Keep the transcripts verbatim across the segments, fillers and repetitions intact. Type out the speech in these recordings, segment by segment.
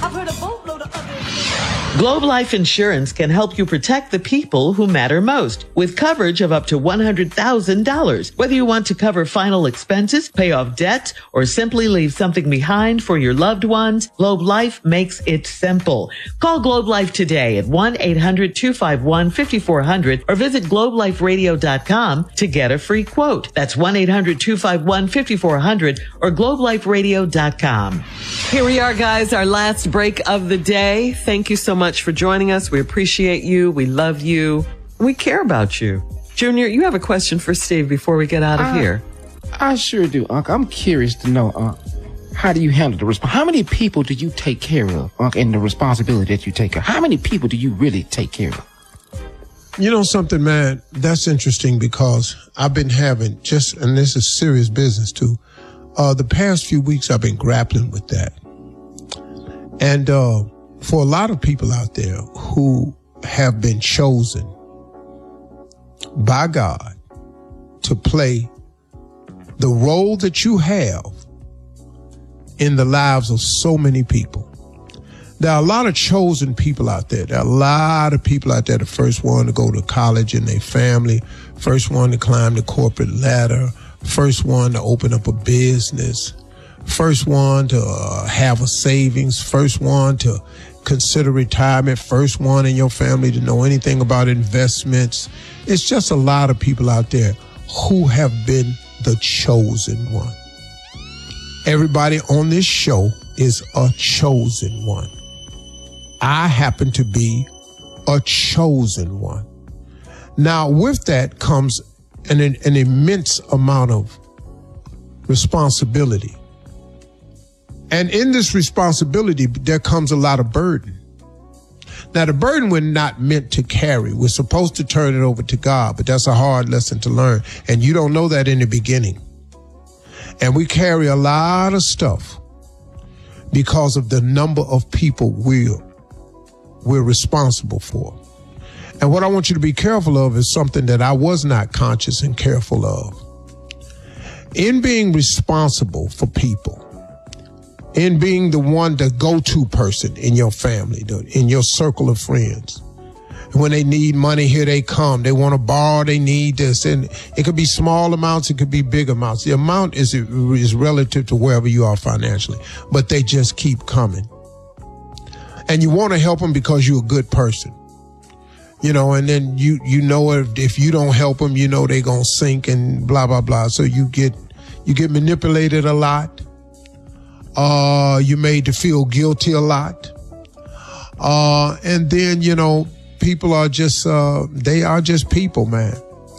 I've heard a boatload of other. Globe Life Insurance can help you protect the people who matter most with coverage of up to one hundred thousand dollars. Whether you want to cover final expenses, pay off debts, or simply leave something behind for your loved ones, Globe Life makes it simple. Call Globe Life today at one eight hundred two five one five four zero zero or visit globe life radio dot com to get a free quote. That's one eight hundred two five one five four zero zero or globe life radio dot com. Here we are, guys, our last break of the day. Thank you so much for joining us. We appreciate you. We love you. We care about you. Junior, you have a question for Steve before we get out of I, here. I sure do, Unc. I'm curious to know, Unc, how do you handle the resp- How many people do you take care of, Unc, and the responsibility that you take care of? How many people do you really take care of? You know something, man? That's interesting because I've been having just, and this is serious business too, uh, the past few weeks I've been grappling with that. And, uh, for a lot of people out there who have been chosen by God to play the role that you have in the lives of so many people. There are a lot of chosen people out there. There are a lot of people out there, the first one to go to college in their family, first one to climb the corporate ladder, first one to open up a business, first one to uh, have a savings, first one to consider retirement, first one in your family to know anything about investments. It's just a lot of people out there who have been the chosen one. Everybody on this show is a chosen one. I happen to be a chosen one. Now, with that comes an, an immense amount of responsibility. And in this responsibility, there comes a lot of burden. Now, the burden we're not meant to carry. We're supposed to turn it over to God, but that's a hard lesson to learn. And you don't know that in the beginning. And we carry a lot of stuff because of the number of people we're, we're responsible for. And what I want you to be careful of is something that I was not conscious and careful of. In being responsible for people, in being the one, the go-to person in your family, in your circle of friends. And when they need money, here they come. They want to borrow, they need this. And it could be small amounts, it could be big amounts. The amount is, is relative to wherever you are financially, but they just keep coming. And you want to help them because you're a good person. You know, and then you, you know, if, if you don't help them, you know, they're going to sink and blah, blah, blah. So you get, you get manipulated a lot. Uh, you're made to feel guilty a lot. Uh, and then, you know, people are just, uh, they are just people, man.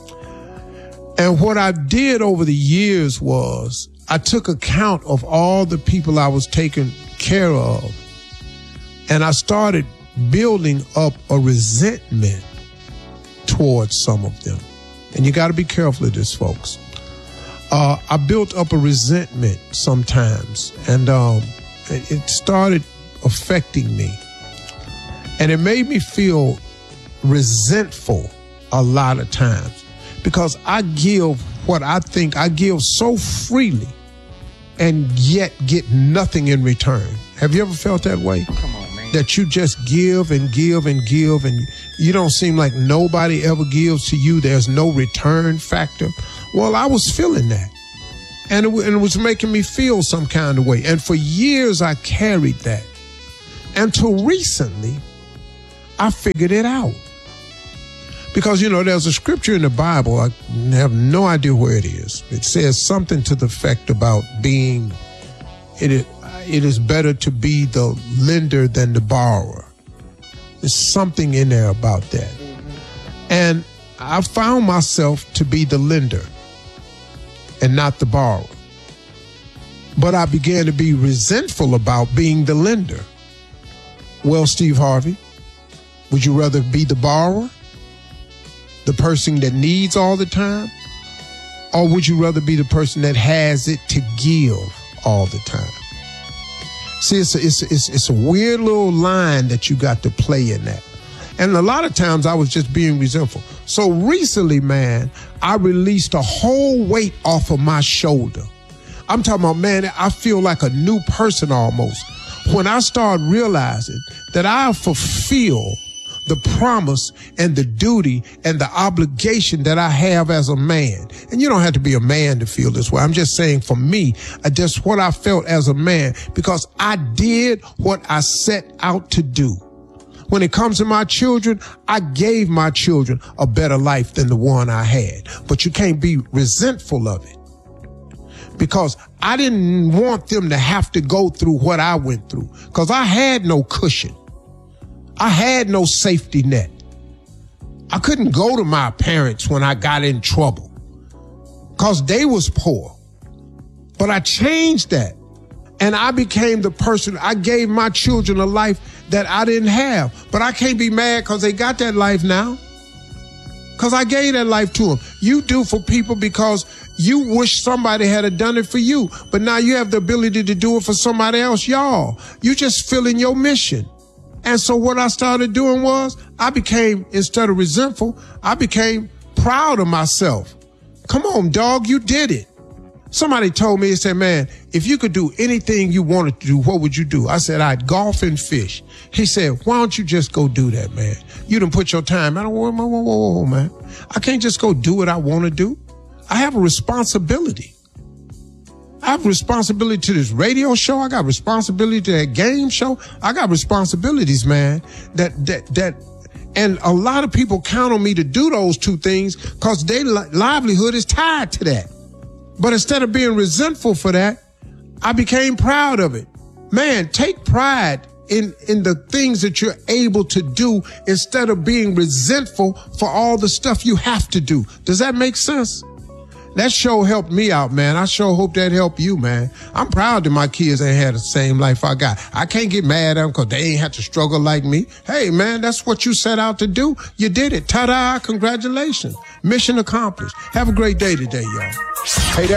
And what I did over the years was I took account of all the people I was taking care of. And I started building up a resentment towards some of them. And you got to be careful of this, folks. Uh, I built up a resentment sometimes, and um, it, it started affecting me. And it made me feel resentful a lot of times because I give what I think I give so freely and yet get nothing in return. Have you ever felt that way? Come on, man. That you just give and give and give and you don't seem like nobody ever gives to you. There's no return factor. Well, I was feeling that. And it, and it was making me feel some kind of way. And for years, I carried that. Until recently, I figured it out. Because, you know, there's a scripture in the Bible, I have no idea where it is. It says something to the effect about being, it is, it is better to be the lender than the borrower. There's something in there about that. And I found myself to be the lender and not the borrower. But I began to be resentful about being the lender. Well, Steve Harvey, would you rather be the borrower, the person that needs all the time, or would you rather be the person that has it to give all the time? See, it's a, it's, a, it's, it's a weird little line that you got to play in that. And a lot of times I was just being resentful. So recently, man, I released a whole weight off of my shoulder. I'm talking about, man, I feel like a new person almost. when I start realizing that I fulfill the promise and the duty and the obligation that I have as a man. And you don't have to be a man to feel this way. I'm just saying for me, I just what I felt as a man, because I did what I set out to do. When it comes to my children, I gave my children a better life than the one I had. But you can't be resentful of it, because I didn't want them to have to go through what I went through, because I had no cushion. I had no safety net. I couldn't go to my parents when I got in trouble because they was poor. But I changed that, and I became the person. I gave my children a life that I didn't have. But I can't be mad because they got that life now, because I gave that life to them. You do for people because you wish somebody had done it for you, but now you have the ability to do it for somebody else. Y'all, you just filling your mission. And so what I started doing was I became, instead of resentful, I became proud of myself. Come on, dog, you did it. Somebody told me, he said, man, if you could do anything you wanted to do, what would you do? I said, I'd golf and fish. He said, why don't you just go do that, man? You done put your time. I don't want, whoa, whoa, whoa, whoa, man. I can't just go do what I want to do. I have a responsibility. I have responsibility to this radio show. I got responsibility to that game show. I got responsibilities, man, that, that, that, and a lot of people count on me to do those two things because their li- livelihood is tied to that. But instead of being resentful for that, I became proud of it. Man, take pride in, in the things that you're able to do instead of being resentful for all the stuff you have to do. Does that make sense? That show helped me out, man. I sure hope that helped you, man. I'm proud that my kids ain't had the same life I got. I can't get mad at them because they ain't had to struggle like me. Hey, man, that's what you set out to do. You did it. Ta-da. Congratulations. Mission accomplished. Have a great day today, y'all. Hey, that